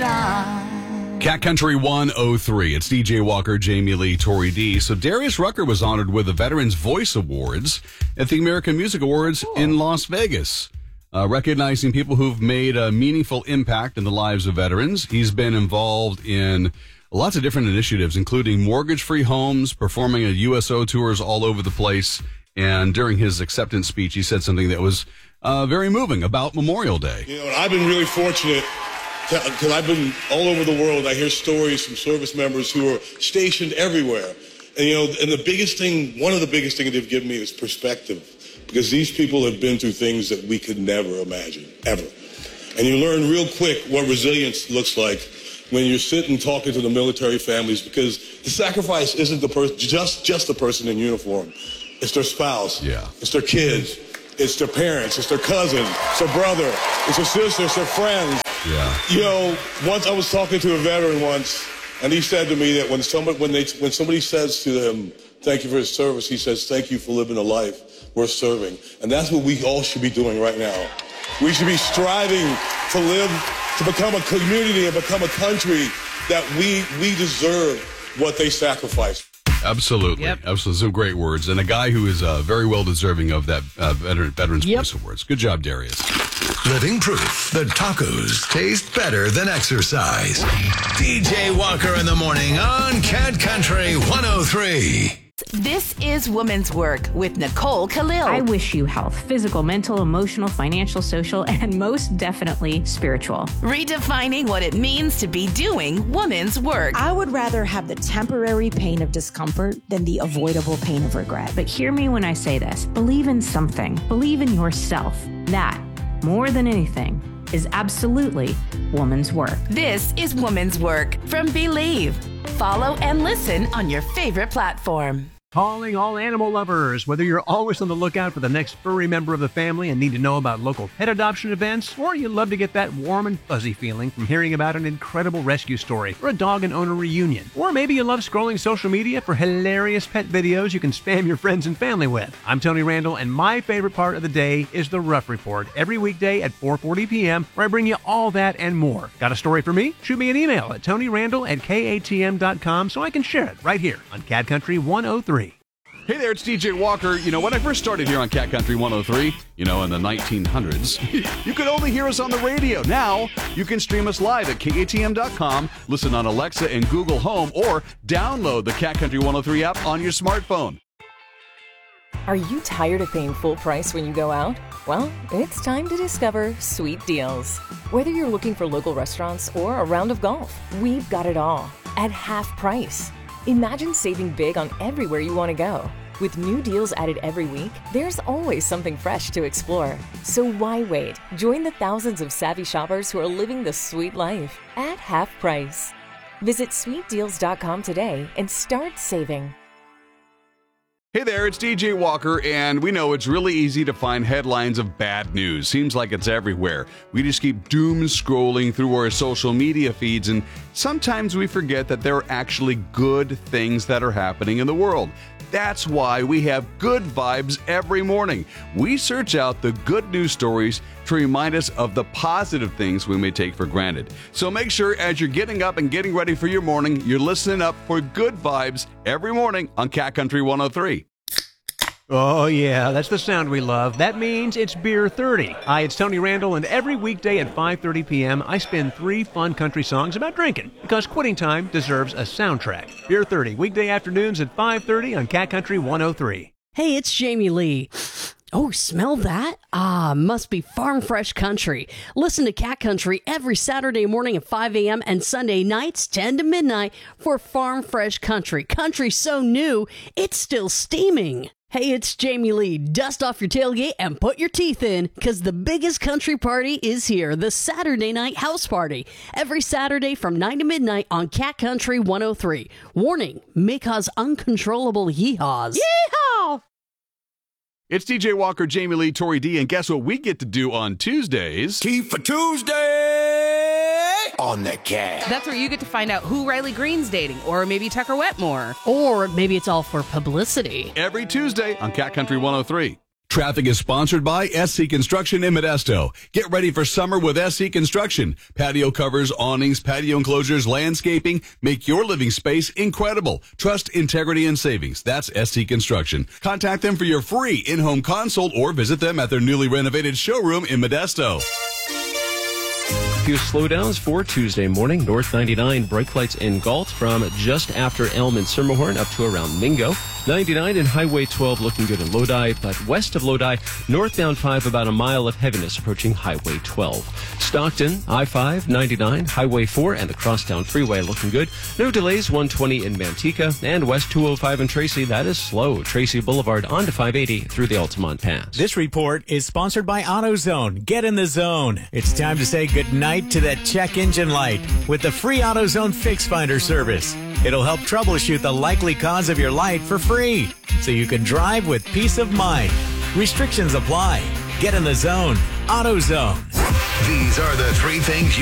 shine. Cat Country 103. It's DJ Walker, Jamie Lee, Tori D. So Darius Rucker was honored with the Veterans Voice Awards at the American Music Awards in Las Vegas. Recognizing people who've made a meaningful impact in the lives of veterans. He's been involved in lots of different initiatives, including mortgage-free homes, performing at USO tours all over the place. And during his acceptance speech, he said something that was very moving about Memorial Day. You know, I've been really fortunate because I've been all over the world. I hear stories from service members who are stationed everywhere. And, you know, and the biggest thing, one of the biggest things they've given me is perspective. Because these people have been through things that we could never imagine, ever. And you learn real quick what resilience looks like when you're sitting talking to the military families, because the sacrifice isn't the person, just the person in uniform. It's their spouse. Yeah. It's their kids. It's their parents. It's their cousin. It's their brother. It's their sister. It's their friends. Yeah. You know, once I was talking to a veteran once, and he said to me that when somebody says to him, "Thank you for his service," he says, "Thank you for living a life worth serving." And that's what we all should be doing right now. We should be striving to live, to become a community and become a country that we deserve what they sacrificed. Absolutely. Yep. Absolutely. Some great words. And a guy who is very well deserving of that Veterans Voice Awards. Good job, Darius. Living proof that tacos taste better than exercise. DJ Walker in the morning on Cat Country 103. This is Woman's Work with Nicole Khalil. I wish you health, physical, mental, emotional, financial, social, and most definitely spiritual. Redefining what it means to be doing woman's work. I would rather have the temporary pain of discomfort than the avoidable pain of regret. But hear me when I say this. Believe in something. Believe in yourself. That, more than anything, is absolutely woman's work. This is Woman's Work from Believe. Follow and listen on your favorite platform. Calling all animal lovers. Whether you're always on the lookout for the next furry member of the family and need to know about local pet adoption events, or you love to get that warm and fuzzy feeling from hearing about an incredible rescue story or a dog and owner reunion, or maybe you love scrolling social media for hilarious pet videos you can spam your friends and family with. I'm Tony Randall, and my favorite part of the day is the Rough Report, every weekday at 4:40 p.m., where I bring you all that and more. Got a story for me? Shoot me an email at tonyrandall@katm.com so I can share it right here on Cat Country 103. Hey there, it's DJ Walker. You know, when I first started here on Cat Country 103, in the 1900s, you could only hear us on the radio. Now, you can stream us live at katm.com, listen on Alexa and Google Home, or download the Cat Country 103 app on your smartphone. Are you tired of paying full price when you go out? Well, it's time to discover Sweet Deals. Whether you're looking for local restaurants or a round of golf, we've got it all at half price. Imagine saving big on everywhere you want to go. With new deals added every week, there's always something fresh to explore. So why wait? Join the thousands of savvy shoppers who are living the sweet life at half price. Visit sweetdeals.com today and start saving. Hey there, it's DJ Walker, and we know it's really easy to find headlines of bad news. Seems like it's everywhere. We just keep doom scrolling through our social media feeds, and sometimes we forget that there are actually good things that are happening in the world. That's why we have Good Vibes every morning. We search out the good news stories to remind us of the positive things we may take for granted. So make sure as you're getting up and getting ready for your morning, you're listening up for Good Vibes every morning on Cat Country 103. Oh, yeah, that's the sound we love. That means it's Beer 30. Hi, it's Tony Randall, and every weekday at 5:30 p.m., I spin 3 fun country songs about drinking, because quitting time deserves a soundtrack. Beer 30, weekday afternoons at 5:30 on Cat Country 103. Hey, it's Jamie Lee. Oh, smell that? Ah, must be Farm Fresh Country. Listen to Cat Country every Saturday morning at 5 a.m. and Sunday nights 10 to midnight for Farm Fresh Country. Country so new, it's still steaming. Hey, it's Jamie Lee. Dust off your tailgate and put your teeth in, because the biggest country party is here, the Saturday Night House Party. Every Saturday from 9 to midnight on Cat Country 103. Warning, may cause uncontrollable yeehaws. Yeehaw! It's DJ Walker, Jamie Lee, Tori D, and guess what we get to do on Tuesdays? Tea for Tuesday on the Cat. That's where you get to find out who Riley Green's dating, or maybe Tucker Wetmore. Or maybe it's all for publicity. Every Tuesday on Cat Country 103. Traffic is sponsored by SC Construction in Modesto. Get ready for summer with SC Construction. Patio covers, awnings, patio enclosures, landscaping. Make your living space incredible. Trust, integrity, and savings. That's SC Construction. Contact them for your free in-home consult or visit them at their newly renovated showroom in Modesto. Few slowdowns for Tuesday morning. North 99 brake lights in Galt from just after Elm and Schermerhorn up to around Mingo. 99 and Highway 12 looking good in Lodi, but west of Lodi, northbound 5 about a mile of heaviness approaching Highway 12. Stockton, I-5, 99, Highway 4, and the Crosstown Freeway looking good. No delays, 120 in Manteca, and West 205 in Tracy, that is slow. Tracy Boulevard on to 580 through the Altamont Pass. This report is sponsored by AutoZone. Get in the zone. It's time to say goodnight to that check engine light with the free AutoZone Fix Finder service. It'll help troubleshoot the likely cause of your light for free, so you can drive with peace of mind. Restrictions apply. Get in the zone. AutoZone. These are the three things